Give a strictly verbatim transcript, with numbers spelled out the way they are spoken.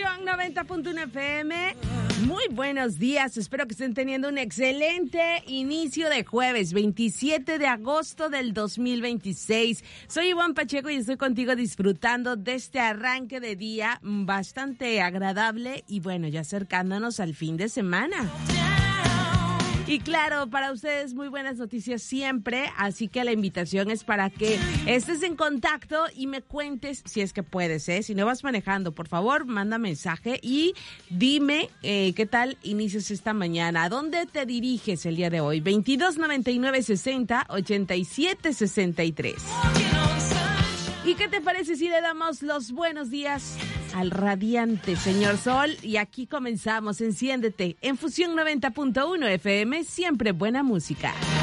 Fusión noventa punto uno F M. Muy buenos días, espero que estén teniendo un excelente inicio de jueves, veintisiete de agosto del dos mil veintiséis. Soy Ivonne Pacheco y estoy contigo disfrutando de este arranque de día bastante agradable y bueno, ya acercándonos al fin de semana. Y claro, para ustedes muy buenas noticias siempre, así que la invitación es para que estés en contacto y me cuentes si es que puedes, ¿eh? Si no vas manejando, por favor, manda mensaje y dime eh, qué tal inicias esta mañana. ¿A dónde te diriges el día de hoy? veintidós noventa y nueve sesenta ochenta y siete sesenta y tres. ¿Y qué te parece si le damos los buenos días al radiante señor Sol? Y aquí comenzamos, enciéndete en Fusión noventa punto uno F M, siempre buena música.